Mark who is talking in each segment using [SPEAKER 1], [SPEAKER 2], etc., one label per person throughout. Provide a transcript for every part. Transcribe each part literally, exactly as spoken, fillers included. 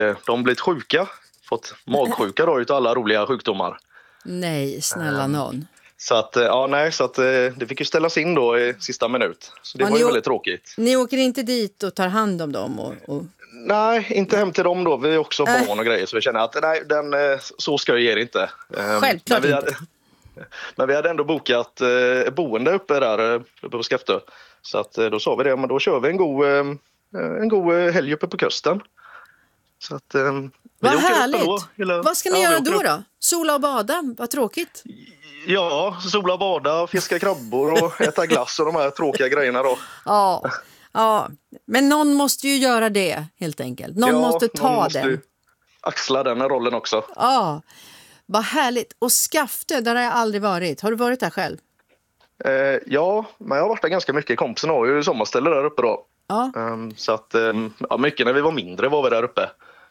[SPEAKER 1] de blivit sjuka. Fått magsjuka då utav alla roliga sjukdomar.
[SPEAKER 2] Nej, snälla um, någon.
[SPEAKER 1] Så att, ja, nej, så att det fick ju ställas in då i sista minut. Så det ja, var ju väldigt tråkigt.
[SPEAKER 2] Ni åker inte dit och tar hand om dem? Och, och...
[SPEAKER 1] Nej, inte hem till dem då. Vi är också äh. barn och grejer. Så vi känner att nej, den, så ska jag ge det inte.
[SPEAKER 2] Självklart
[SPEAKER 1] men vi
[SPEAKER 2] inte.
[SPEAKER 1] Hade, men vi hade ändå bokat eh, boende uppe där uppe på Skaftö. Så att, då sa vi det, men då kör vi en god, en god helg uppe på kusten. Så att,
[SPEAKER 2] vad härligt!
[SPEAKER 1] Då, hela...
[SPEAKER 2] Vad ska ni ja, göra då då? Sola och bada? Vad tråkigt.
[SPEAKER 1] Ja, sola och bada, fiska krabbor och äta glass och de här tråkiga grejerna då.
[SPEAKER 2] Ja, ja. Men någon måste ju göra det helt enkelt. Någon ja, måste ta någon måste den.
[SPEAKER 1] Axla den rollen också.
[SPEAKER 2] Ja, vad härligt. Och Skaftö, där har jag aldrig varit. Har du varit där själv?
[SPEAKER 1] Eh, ja, men jag har varit där ganska mycket. Kompisen har ju sommarställe där uppe då.
[SPEAKER 2] Ja.
[SPEAKER 1] Um, så att, um, ja, mycket när vi var mindre var vi där uppe.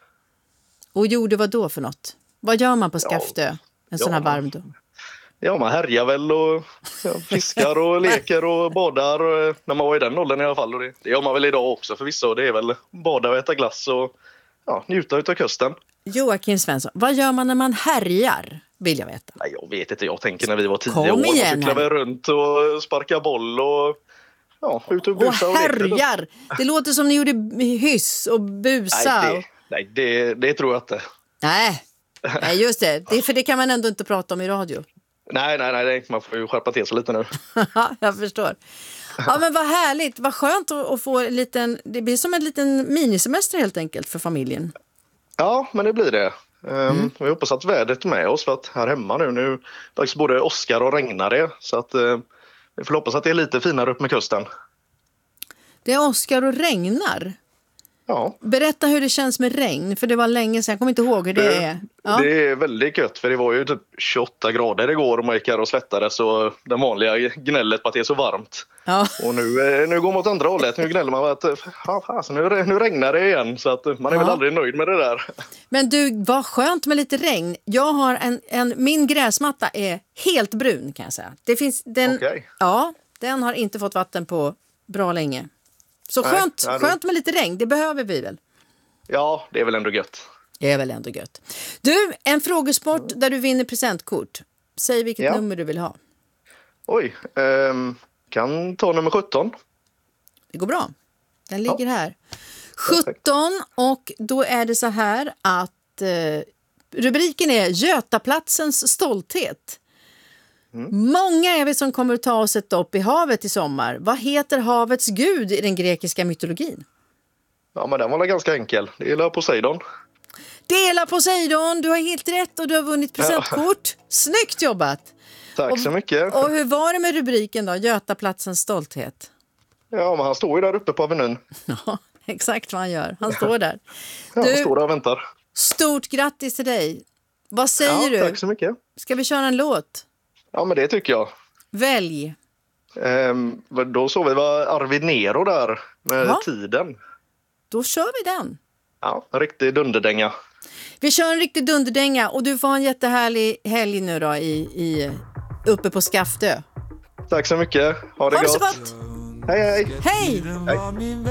[SPEAKER 2] Och gjorde vad då för något? Vad gör man på Skaftö ja, en sån här varm dag?
[SPEAKER 1] Ja, man härjar väl och ja, fiskar och leker och badar och, när man var i den åldern i alla fall. Och det, det gör man väl idag också förvisso. Det är väl bada och äta glass och ja, njuta utav kusten.
[SPEAKER 2] Joakim Svensson, vad gör man när man härjar? Vill jag veta.
[SPEAKER 1] Nej, jag vet inte. Jag tänker när vi var tio
[SPEAKER 2] Kom
[SPEAKER 1] år.
[SPEAKER 2] Igen,
[SPEAKER 1] och cyklade runt och sparka boll och ja, ut och busa.
[SPEAKER 2] Och härjar! Och det låter som ni gjorde hyss och busa.
[SPEAKER 1] Nej, det, nej, det, det tror jag inte.
[SPEAKER 2] Nej. Nej, just det. det. För det kan man ändå inte prata om i radio.
[SPEAKER 1] Nej, nej, nej. Man får ju skärpa till sig lite nu.
[SPEAKER 2] Jag förstår. Ja, men vad härligt. Vad skönt att få en liten... Det blir som en liten minisemester helt enkelt för familjen.
[SPEAKER 1] Ja, men det blir det. Mm. Um, vi hoppas att vädret är med oss för att här hemma nu, nu faktiskt både åskar och regnar det. Så att uh, vi får hoppas att det är lite finare upp med kusten.
[SPEAKER 2] Det är åskar och regnar?
[SPEAKER 1] Ja.
[SPEAKER 2] Berätta hur det känns med regn, för det var länge sedan. Jag kommer inte ihåg hur det, det är. Ja.
[SPEAKER 1] Det är väldigt gött, för det var ju typ tjugoåtta grader igår och man gick här och svettades. Så det vanliga gnället på att det är så varmt.
[SPEAKER 2] Ja.
[SPEAKER 1] Och nu, nu går man åt andra hållet. Nu gnäller man att alltså, nu, nu regnar det igen. Så att man är ja. väl aldrig nöjd med det där.
[SPEAKER 2] Men du, vad skönt med lite regn. Jag har en, en, min gräsmatta är helt brun kan jag säga. Det finns, den,
[SPEAKER 1] okay.
[SPEAKER 2] Ja, den har inte fått vatten på bra länge. Så nej, skönt, nej, skönt med lite regn, det behöver vi väl?
[SPEAKER 1] Ja, det är väl ändå gött.
[SPEAKER 2] Det är väl ändå gött. Du, en frågesport där du vinner presentkort. Säg vilket ja. nummer du vill ha.
[SPEAKER 1] Oj, um, kan ta nummer sjutton.
[SPEAKER 2] Det går bra. Den ligger ja. här. sjutton och då är det så här att eh, rubriken är Götaplatsens stolthet. Mm. Många är vi som kommer att ta oss ett dopp i havet i sommar. Vad heter havets gud i den grekiska mytologin?
[SPEAKER 1] Ja, men den var ganska enkel. Det är Poseidon.
[SPEAKER 2] Det är Poseidon. Du har helt rätt och du har vunnit presentkort. Ja. Snyggt jobbat!
[SPEAKER 1] Tack
[SPEAKER 2] och,
[SPEAKER 1] så mycket.
[SPEAKER 2] Och hur var det med rubriken då? Götaplatsens stolthet.
[SPEAKER 1] Ja, men han står ju där uppe på avenyn.
[SPEAKER 2] Ja, exakt vad han gör. Han står där.
[SPEAKER 1] Ja,
[SPEAKER 2] du,
[SPEAKER 1] han står där och väntar.
[SPEAKER 2] Stort grattis till dig. Vad säger
[SPEAKER 1] ja,
[SPEAKER 2] du?
[SPEAKER 1] Tack så mycket.
[SPEAKER 2] Ska vi köra en låt?
[SPEAKER 1] Ja, men det tycker jag.
[SPEAKER 2] Välj.
[SPEAKER 1] Ehm, då såg vi var Arvid Nero där med ja. tiden.
[SPEAKER 2] Då kör vi den.
[SPEAKER 1] Ja, en riktig dunderdänga.
[SPEAKER 2] Vi kör en riktig dunderdänga och du får en jättehärlig helg nu då i, i, uppe på Skaftö.
[SPEAKER 1] Tack så mycket. Ha det,
[SPEAKER 2] ha det
[SPEAKER 1] gott.
[SPEAKER 2] Så gott.
[SPEAKER 1] Hej, hej.
[SPEAKER 2] Hej.
[SPEAKER 1] Hej.